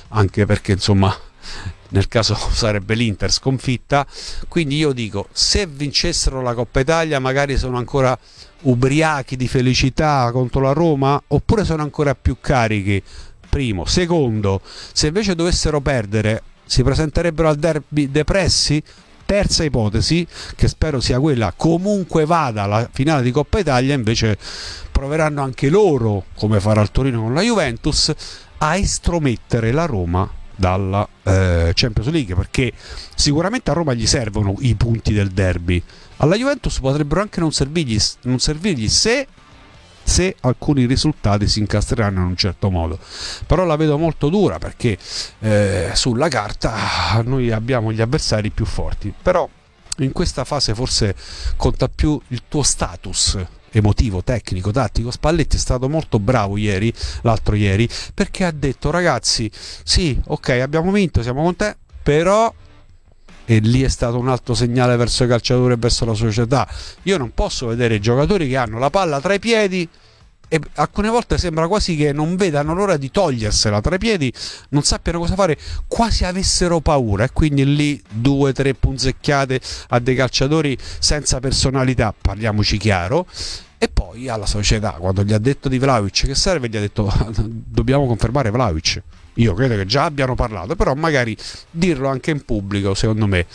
anche perché insomma nel caso sarebbe l'Inter sconfitta. Quindi io dico, se vincessero la Coppa Italia magari sono ancora ubriachi di felicità contro la Roma, oppure sono ancora più carichi. Primo. Secondo, se invece dovessero perdere si presenterebbero al derby depressi. Terza ipotesi, che spero sia quella, comunque vada la finale di Coppa Italia, invece proveranno anche loro, come farà il Torino con la Juventus, a estromettere la Roma dalla Champions League, perché sicuramente a Roma gli servono i punti del derby, alla Juventus potrebbero anche non servirgli se alcuni risultati si incastreranno in un certo modo, però la vedo molto dura, perché sulla carta noi abbiamo gli avversari più forti, però in questa fase forse conta più il tuo status emotivo, tecnico, tattico. Spalletti è stato molto bravo l'altro ieri, perché ha detto: ragazzi, sì, ok, abbiamo vinto, siamo contenti, però, e lì è stato un altro segnale verso i calciatori e verso la società, io non posso vedere i giocatori che hanno la palla tra i piedi e alcune volte sembra quasi che non vedano l'ora di togliersela tra i piedi, non sappiano cosa fare, quasi avessero paura, e quindi lì 2-3 punzecchiate a dei calciatori senza personalità, parliamoci chiaro. E poi alla società, quando gli ha detto di Vlahovic che serve, gli ha detto: dobbiamo confermare Vlahovic. Io credo che già abbiano parlato, però magari dirlo anche in pubblico, secondo me,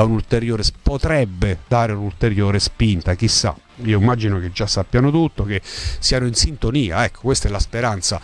potrebbe dare un'ulteriore spinta, chissà. Io immagino che già sappiano tutto, che siano in sintonia, ecco, questa è la speranza.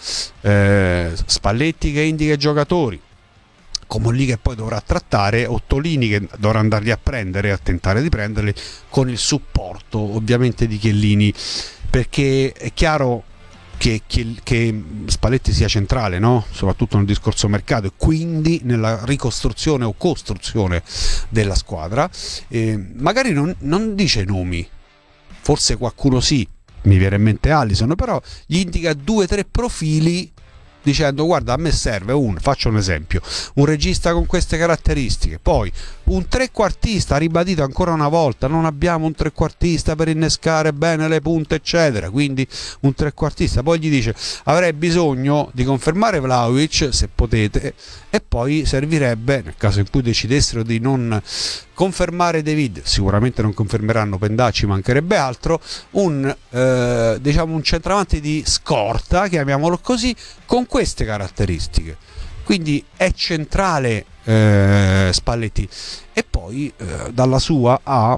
Spalletti che indica i giocatori, Comolli che poi dovrà trattare, Ottolini che dovrà andarli a prendere, a tentare di prenderli, con il supporto ovviamente di Chiellini, perché è chiaro che Spalletti sia centrale, no? Soprattutto nel discorso mercato, e quindi nella ricostruzione o costruzione della squadra. Magari non dice nomi, forse qualcuno sì, mi viene in mente Alisson, però gli indica 2-3 profili, dicendo: guarda, a me serve faccio un esempio, un regista con queste caratteristiche, poi un trequartista, ribadito ancora una volta, non abbiamo un trequartista per innescare bene le punte eccetera, quindi un trequartista. Poi gli dice: avrei bisogno di confermare Vlahovic se potete, e poi servirebbe, nel caso in cui decidessero di non confermare David, sicuramente non confermeranno Pendà, ci mancherebbe altro, un centravanti di scorta, chiamiamolo così, con queste caratteristiche. Quindi è centrale Spalletti. E poi dalla sua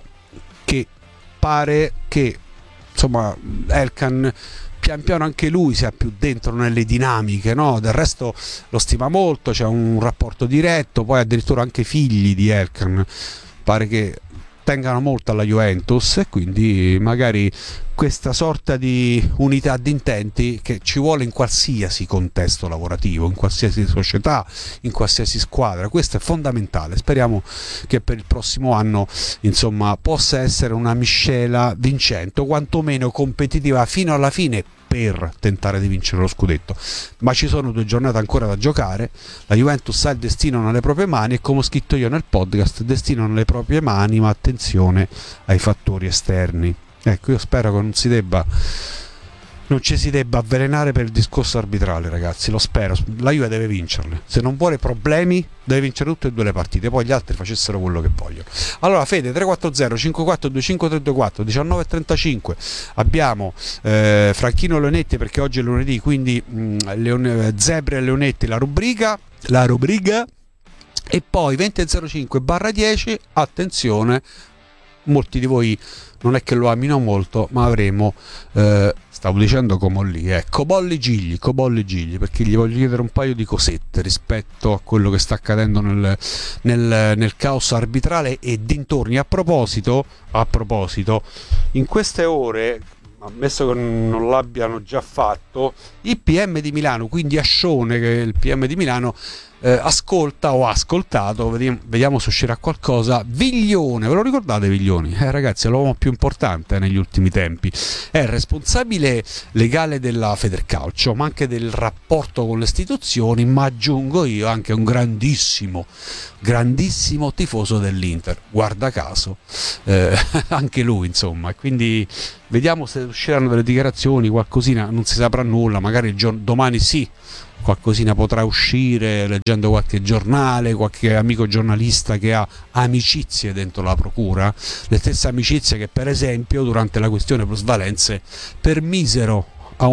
che pare che insomma Elkan pian piano anche lui sia più dentro nelle dinamiche, no? Del resto lo stima molto, c'è un rapporto diretto, poi addirittura anche figli di Elkan pare che tengano molto alla Juventus, e quindi magari questa sorta di unità di intenti che ci vuole in qualsiasi contesto lavorativo, in qualsiasi società, in qualsiasi squadra. Questo è fondamentale. Speriamo che per il prossimo anno insomma possa essere una miscela vincente, o quantomeno competitiva fino alla fine, per tentare di vincere lo scudetto. Ma ci sono 2 giornate ancora da giocare, la Juventus ha il destino nelle proprie mani, e come ho scritto io nel podcast, destino nelle proprie mani, ma attenzione ai fattori esterni. Ecco, io spero che non ci si debba avvelenare per il discorso arbitrale, ragazzi, lo spero. La Juve deve vincerle, se non vuole problemi deve vincere tutte e 2 le partite, poi gli altri facessero quello che vogliono. Allora Fede, 340 5425 324 19:35, abbiamo Franchino Leonetti, perché oggi è lunedì, quindi Zebre e Leonetti la rubrica, e poi 20:05/10, attenzione, molti di voi non è che lo amino molto, ma avremo stavo dicendo Comolli, Cobolli Gigli, perché gli voglio chiedere un paio di cosette rispetto a quello che sta accadendo nel caos arbitrale e dintorni. A proposito, in queste ore, ammesso che non l'abbiano già fatto, il PM di Milano, quindi Ascione, che è il PM di Milano, ascolta o ha ascoltato, vediamo se uscirà qualcosa, Viglione. Ve lo ricordate Viglioni? Ragazzi, è l'uomo più importante negli ultimi tempi, è il responsabile legale della Federcalcio, ma anche del rapporto con le istituzioni, ma aggiungo io anche un grandissimo tifoso dell'Inter, guarda caso, anche lui insomma, e quindi vediamo se usciranno delle dichiarazioni, qualcosina, non si saprà nulla, magari domani sì, qualcosina potrà uscire leggendo qualche giornale, qualche amico giornalista che ha amicizie dentro la procura, le stesse amicizie che per esempio durante la questione plusvalenze permisero a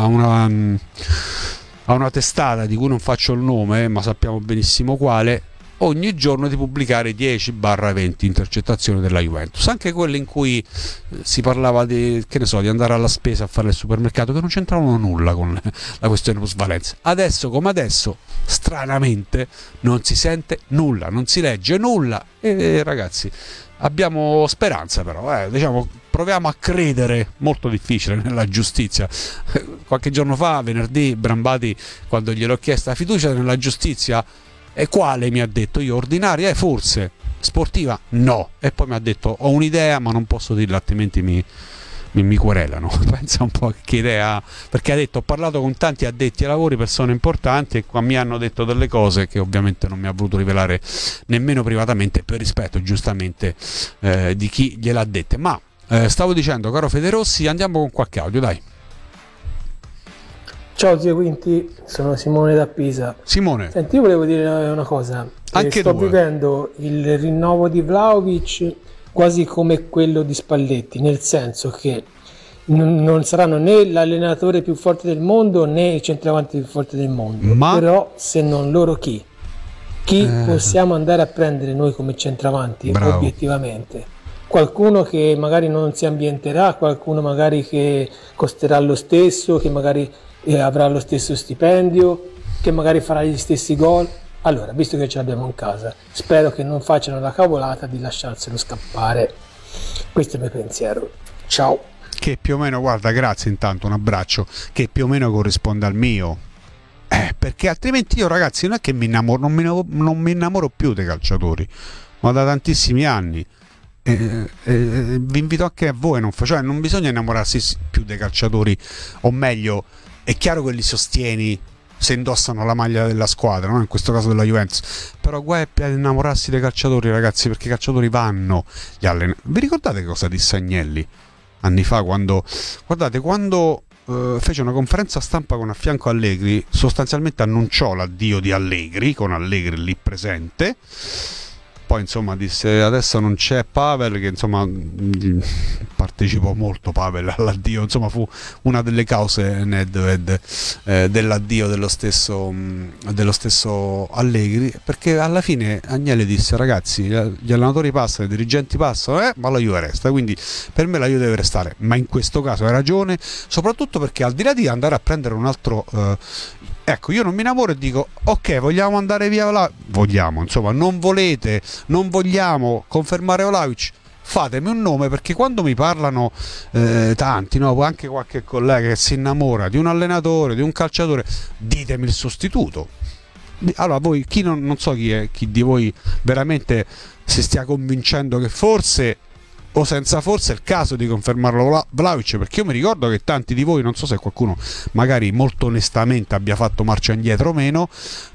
una testata di cui non faccio il nome ma sappiamo benissimo quale, ogni giorno di pubblicare 10-20 intercettazioni della Juventus, anche quelle in cui si parlava di, che ne so, di andare alla spesa a fare il supermercato, che non c'entravano nulla con la questione plusvalenze. Adesso come adesso, stranamente, non si sente nulla, non si legge nulla e ragazzi, abbiamo speranza però, diciamo, proviamo a credere, molto difficile, nella giustizia. Qualche giorno fa, venerdì, Brambati, quando gliel'ho chiesta la fiducia nella giustizia, e quale mi ha detto? Io ordinaria, forse sportiva? No. E poi mi ha detto ho un'idea ma non posso dirla altrimenti mi querelano. Pensa un po' che idea, perché ha detto ho parlato con tanti addetti ai lavori, persone importanti, e qua mi hanno detto delle cose che ovviamente non mi ha voluto rivelare nemmeno privatamente per rispetto giustamente di chi gliel'ha dette. Ma stavo dicendo, caro Federossi, andiamo con qualche audio, dai. Ciao zio Quinti, sono Simone da Pisa. Simone, Senti, io volevo dire una cosa. Anche sto tu, vivendo il rinnovo di Vlahovic quasi come quello di Spalletti, nel senso che non saranno né l'allenatore più forte del mondo né il centravanti più forte del mondo. Però se non loro chi? Chi possiamo andare a prendere noi come centravanti? Bravo. Obiettivamente? Qualcuno che magari non si ambienterà, qualcuno magari che costerà lo stesso, che magari avrà lo stesso stipendio, che magari farà gli stessi gol. Allora, visto che ce l'abbiamo in casa, spero che non facciano la cavolata di lasciarselo scappare. Questo è il mio pensiero. Ciao. che più o meno, guarda, grazie intanto, un abbraccio, che più o meno corrisponde al mio. Perché altrimenti io, ragazzi, non è che mi innamoro, non mi innamoro più dei calciatori, ma da tantissimi anni. Vi invito anche a voi, cioè non bisogna innamorarsi più dei calciatori, o meglio, è chiaro che li sostieni se indossano la maglia della squadra, no? In questo caso della Juventus, però guai ad innamorarsi dei calciatori, ragazzi, perché i calciatori vanno gli vi ricordate cosa disse Agnelli anni fa quando fece una conferenza stampa con a fianco Allegri, sostanzialmente annunciò l'addio di Allegri con Allegri lì presente. Poi insomma disse adesso non c'è Pavel, che insomma partecipò molto Pavel all'addio, insomma fu una delle cause Nedved dell'addio dello stesso Allegri, perché alla fine Agnelli disse ragazzi, gli allenatori passano, i dirigenti passano, ma la Juve resta, quindi per me la Juve deve restare, ma in questo caso hai ragione, soprattutto perché al di là di andare a prendere un altro ecco, io non mi innamoro e dico ok, vogliamo andare via vogliamo, insomma, non vogliamo confermare Vlahovic, fatemi un nome, perché quando mi parlano tanti, no, anche qualche collega che si innamora di un allenatore, di un calciatore, ditemi il sostituto. Allora voi, chi non so chi è, chi di voi veramente si stia convincendo che forse o senza forse è il caso di confermarlo Vlahovic, perché io mi ricordo che tanti di voi, non so se qualcuno magari molto onestamente abbia fatto marcia indietro o meno,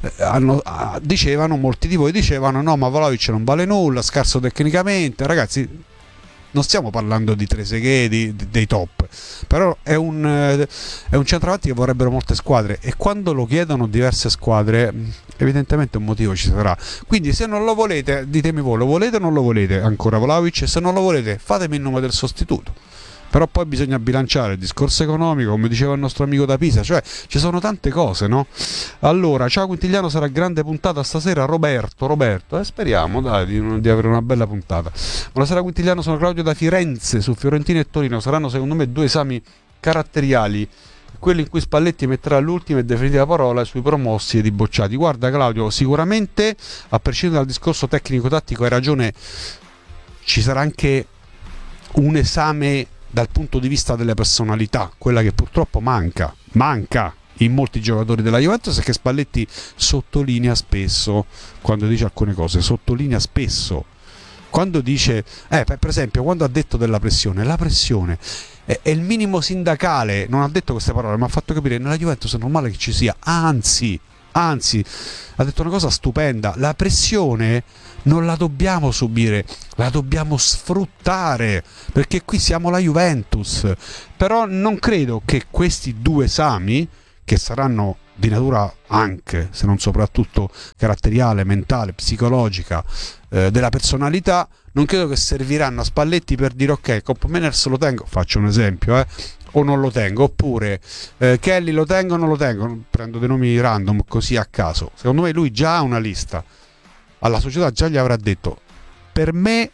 molti di voi dicevano no, ma Vlahovic non vale nulla, scarso tecnicamente. Ragazzi, non stiamo parlando di Trezeguet, dei top, però è un centravanti che vorrebbero molte squadre, e quando lo chiedono diverse squadre evidentemente un motivo ci sarà. Quindi se non lo volete, ditemi voi, lo volete o non lo volete ancora Vlahovic? Se non lo volete, fatemi il nome del sostituto. Però poi bisogna bilanciare il discorso economico, come diceva il nostro amico da Pisa, cioè ci sono tante cose, no? Allora, ciao Quintigliano, sarà grande puntata stasera. Roberto, speriamo dai di avere una bella puntata. Buonasera Quintigliano, sono Claudio da Firenze. Su Fiorentina e Torino saranno secondo me due esami caratteriali, quelli in cui Spalletti metterà l'ultima e definitiva parola sui promossi ed i bocciati. Guarda Claudio, sicuramente, a prescindere dal discorso tecnico-tattico, hai ragione, ci sarà anche un esame dal punto di vista delle personalità, quella che purtroppo manca in molti giocatori della Juventus, che Spalletti sottolinea spesso quando dice alcune cose, quando dice per esempio quando ha detto della pressione, la pressione è il minimo sindacale, non ha detto queste parole, ma ha fatto capire nella Juventus è normale che ci sia, anzi ha detto una cosa stupenda, la pressione non la dobbiamo subire, la dobbiamo sfruttare, perché qui siamo la Juventus. Però non credo che questi due esami, che saranno di natura anche, se non soprattutto caratteriale, mentale, psicologica, della personalità, non credo che serviranno a Spalletti per dire ok, Cop Manners lo tengo, faccio un esempio, o non lo tengo, oppure Kelly lo tengo o non lo tengo, prendo dei nomi random così a caso. Secondo me lui già ha una lista, alla società già gli avrà detto per me,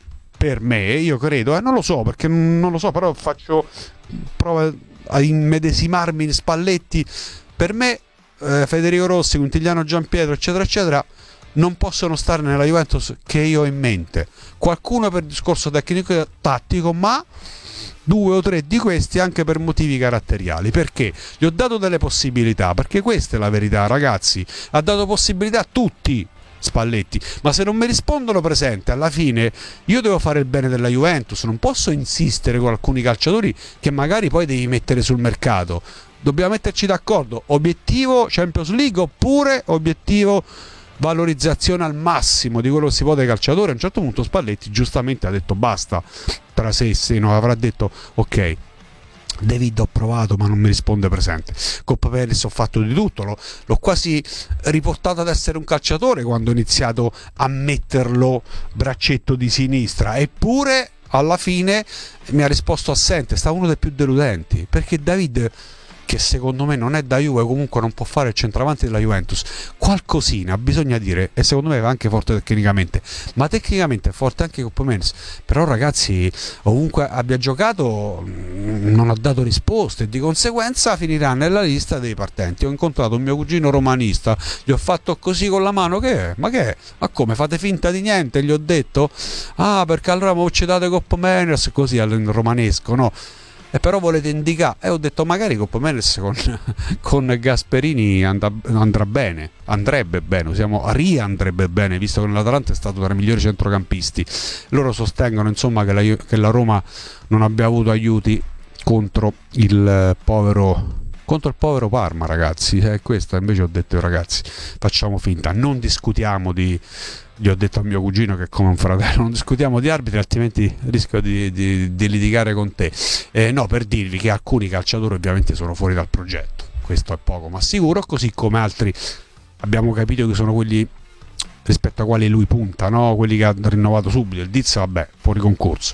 io credo, non lo so, perché non lo so, però provo a immedesimarmi in Spalletti. Per me Federico Rossi, Quintiliano Gianpietro, eccetera eccetera, non possono stare nella Juventus che io ho in mente. Qualcuno per discorso tecnico e tattico, ma 2 o 3 di questi anche per motivi caratteriali. Perché gli ho dato delle possibilità, perché questa è la verità, ragazzi. Ha dato possibilità a tutti Spalletti, ma se non mi rispondono presente, alla fine io devo fare il bene della Juventus, non posso insistere con alcuni calciatori che magari poi devi mettere sul mercato. Dobbiamo metterci d'accordo, obiettivo Champions League oppure obiettivo valorizzazione al massimo di quello che si può dai calciatori. A un certo punto Spalletti giustamente ha detto basta, tra sé e sé, no? Avrà detto ok, David ho provato ma non mi risponde presente, Coppa Peris ho fatto di tutto, l'ho quasi riportato ad essere un calciatore quando ho iniziato a metterlo braccetto di sinistra, eppure alla fine mi ha risposto assente. Sta uno dei più deludenti, perché David, che secondo me non è da Juve, comunque non può fare il centravanti della Juventus, qualcosina bisogna dire, e secondo me è anche forte tecnicamente, ma tecnicamente è forte anche Cop Manners. Però ragazzi, ovunque abbia giocato non ha dato risposte e di conseguenza finirà nella lista dei partenti. Ho incontrato un mio cugino romanista, gli ho fatto così con la mano, che è? Ma come, fate finta di niente? Gli ho detto perché allora mi ci date Cop Manners, così al romanesco, no? E però volete indicare, e ho detto magari Cop Manners con Gasperini andrebbe bene, riandrebbe bene, visto che l'Atalanta è stato tra i migliori centrocampisti. Loro sostengono insomma che la Roma non abbia avuto aiuti contro il povero Parma, ragazzi. Questo invece ho detto, ragazzi, facciamo finta, non discutiamo gli ho detto a mio cugino, che è come un fratello, non discutiamo di arbitri, altrimenti rischio di litigare con te. No, per dirvi che alcuni calciatori ovviamente sono fuori dal progetto, questo è poco ma sicuro, così come altri abbiamo capito che sono quelli rispetto a quali lui punta, no? Quelli che ha rinnovato subito. Il Diz, vabbè, fuori concorso.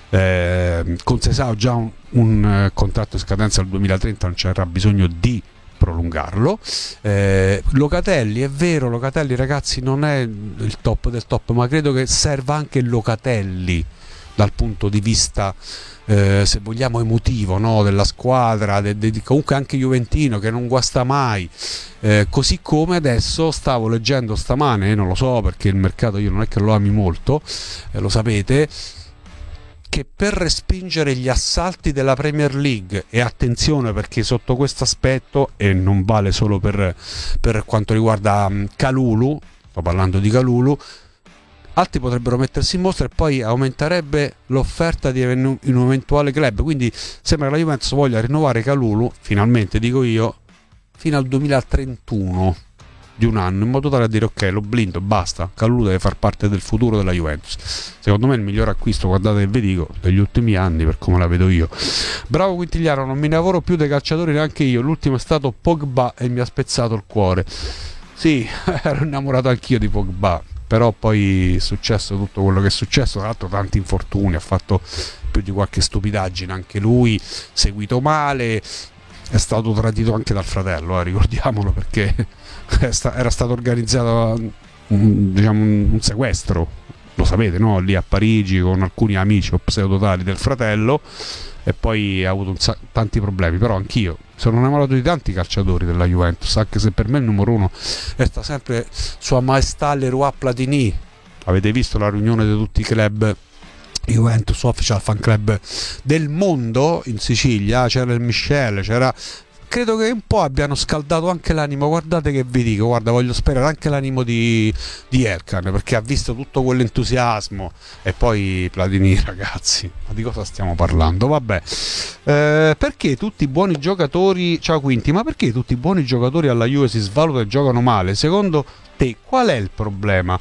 Con Sesao già un contratto in scadenza al 2030, non c'era bisogno di prolungarlo. Locatelli, è vero, Locatelli ragazzi non è il top del top, ma credo che serva anche il Locatelli dal punto di vista se vogliamo emotivo, no? Della squadra, comunque anche juventino, che non guasta mai, così come adesso stavo leggendo stamane, non lo so perché il mercato io non è che lo ami molto, lo sapete, che per respingere gli assalti della Premier League, e attenzione perché sotto questo aspetto, e non vale solo per quanto riguarda Kalulu, sto parlando di Kalulu, altri potrebbero mettersi in mostra e poi aumenterebbe l'offerta di un eventuale club. Quindi sembra che la Juventus voglia rinnovare Kalulu, finalmente dico io, fino al 2031, di un anno, in modo tale a dire ok, lo blindo, basta, Kalulu deve far parte del futuro della Juventus. Secondo me è il miglior acquisto, guardate che vi dico, degli ultimi anni, per come la vedo io. Bravo Quintiliano, non mi lavoro più dei calciatori neanche io, l'ultimo è stato Pogba e mi ha spezzato il cuore. Sì, ero innamorato anch'io di Pogba, però poi è successo tutto quello che è successo, tra l'altro tanti infortuni, ha fatto più di qualche stupidaggine anche lui, seguito male, è stato tradito anche dal fratello, ricordiamolo, perché era stato organizzato diciamo un sequestro, lo sapete, no? Lì a Parigi con alcuni amici o pseudotali del fratello, e poi ha avuto tanti problemi. Però anch'io sono innamorato di tanti calciatori della Juventus, anche se per me il numero uno resta sempre Sua Maestà Leroy Platini. Avete visto la riunione di tutti i club Juventus Official Fan Club del mondo in Sicilia? C'era il Michel, credo che un po' abbiano scaldato anche l'animo, guardate che vi dico, guarda, voglio sperare anche l'animo di Erkan, perché ha visto tutto quell'entusiasmo. E poi Platini, ragazzi, ma di cosa stiamo parlando? Vabbè, perché tutti i buoni giocatori, ciao Quinti, ma perché tutti i buoni giocatori alla Juve si svalutano e giocano male? Secondo te qual è il problema?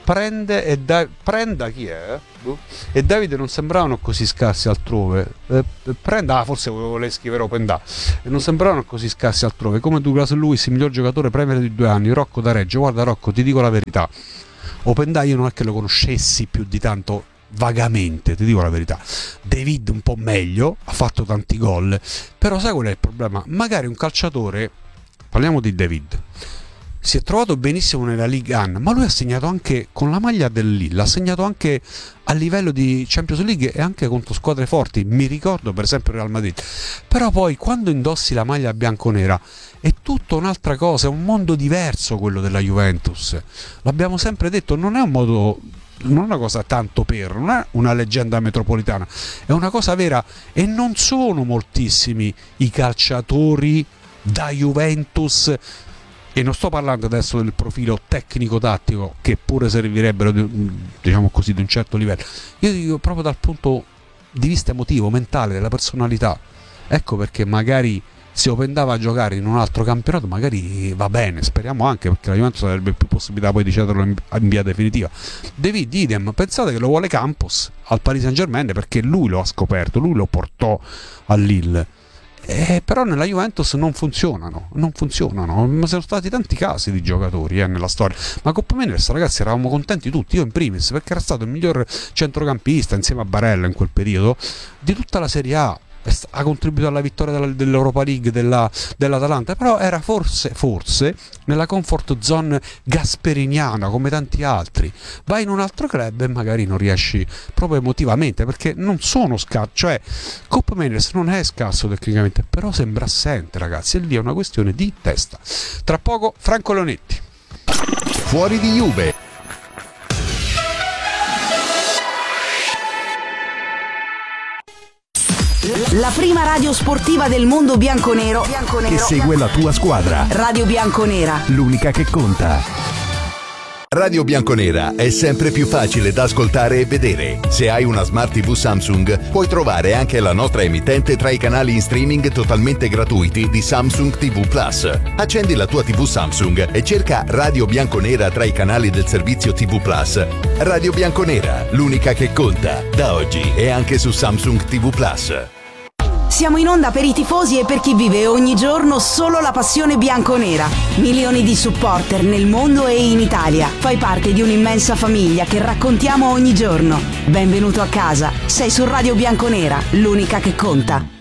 Prenda chi è? E Davide non sembravano così scarsi altrove. Forse volevo scrivere Openda. E non sembravano così scarsi altrove. Come Douglas Lewis, il miglior giocatore Premier di 2 anni. Rocco da Reggio. Guarda Rocco, ti dico la verità. Openda io non è che lo conoscessi più di tanto, vagamente, ti dico la verità. David un po' meglio, ha fatto tanti gol, però sai qual è il problema? Magari un calciatore, parliamo di David, si è trovato benissimo nella Ligue 1, ma lui ha segnato anche con la maglia del Lille, ha segnato anche a livello di Champions League e anche contro squadre forti, mi ricordo per esempio Real Madrid. Però poi quando indossi la maglia bianconera è tutta un'altra cosa, è un mondo diverso quello della Juventus, l'abbiamo sempre detto, non è una cosa tanto non è una leggenda metropolitana, è una cosa vera, e non sono moltissimi i calciatori da Juventus. E non sto parlando adesso del profilo tecnico-tattico, che pure servirebbero, diciamo così, di un certo livello. Io dico proprio dal punto di vista emotivo, mentale, della personalità. Ecco perché magari se Opendava a giocare in un altro campionato, magari va bene, speriamo anche, perché la Juventus avrebbe più possibilità poi di cederlo in via definitiva. David idem, pensate che lo vuole Campos al Paris Saint-Germain perché lui lo ha scoperto, lui lo portò a Lille. Però nella Juventus non funzionano, ma sono stati tanti casi di giocatori nella storia. Ma Coppa Mendes, ragazzi, eravamo contenti tutti, io in primis, perché era stato il miglior centrocampista insieme a Barella in quel periodo di tutta la Serie A. Ha contribuito alla vittoria dell'Europa League dell'Atalanta, però era forse nella comfort zone gasperiniana come tanti altri. Vai in un altro club e magari non riesci proprio emotivamente, perché non sono scarso, cioè Coppa Mendes non è scarso tecnicamente, però sembra assente, ragazzi, e lì è una questione di testa. Tra poco Franco Leonetti. Fuori di Juve. La prima radio sportiva del mondo bianconero che segue la tua squadra. Radio Bianconera, l'unica che conta. Radio Bianconera è sempre più facile da ascoltare e vedere. Se hai una Smart TV Samsung, puoi trovare anche la nostra emittente tra i canali in streaming totalmente gratuiti di Samsung TV Plus. Accendi la tua TV Samsung e cerca Radio Bianconera tra i canali del servizio TV Plus. Radio Bianconera, l'unica che conta. Da oggi è anche su Samsung TV Plus. siamo in onda per i tifosi e per chi vive ogni giorno solo la passione bianconera. Milioni di supporter nel mondo e in Italia. Fai parte di un'immensa famiglia che raccontiamo ogni giorno. Benvenuto a casa. Sei su Radio Bianconera, l'unica che conta.